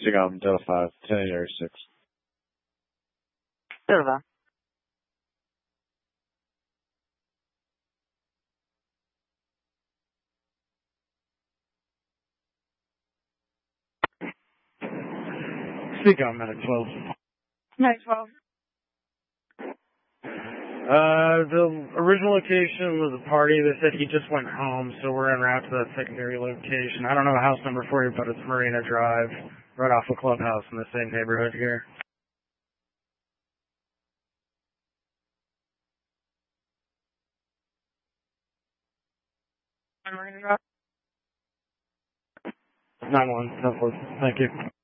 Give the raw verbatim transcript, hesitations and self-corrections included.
Seagull Delta five, ten area six. Delta. Seagull Medic twelve. Medic twelve. Uh, the original location was a party. They said he just went home, so we're en route to that secondary location. I don't know the house number for you, but it's Marina Drive, right off the clubhouse in the same neighborhood here. Marina Drive. nine one, ten four. Thank you.